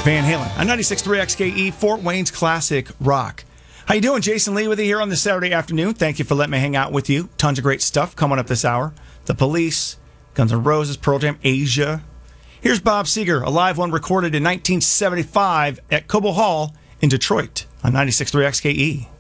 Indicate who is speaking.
Speaker 1: Van Halen on 96.3 XKE, Fort Wayne's classic rock. How you doing? Jason Lee with you here on this Saturday afternoon. Thank you for letting me hang out with you. Tons of great stuff coming up this hour. The Police, Guns N' Roses, Pearl Jam, Asia. Here's Bob Seger, a live one recorded in 1975 at Cobo Hall in Detroit on 96.3 XKE.